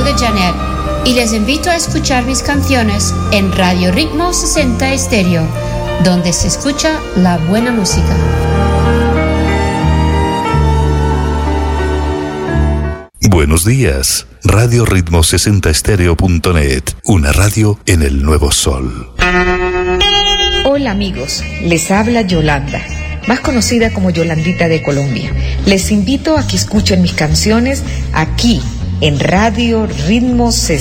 de Janet y les invito a escuchar mis canciones en Radio Ritmo 60 Estéreo, donde se escucha la buena música. Buenos días, Radio Ritmo 60 Estéreo.net, una radio en el nuevo sol. Hola amigos, les habla Yolanda, más conocida como Yolandita de Colombia. Les invito a que escuchen mis canciones aquí en Radio Ritmo 60.